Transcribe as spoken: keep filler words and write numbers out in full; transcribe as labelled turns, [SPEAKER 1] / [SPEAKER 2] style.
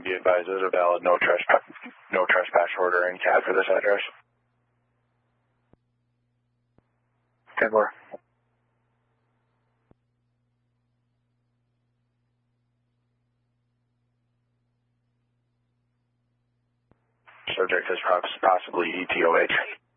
[SPEAKER 1] um, be advised there's a valid no trespass, no trespass order in C A D for this address.
[SPEAKER 2] ten four.
[SPEAKER 1] Subject is possibly E T O H.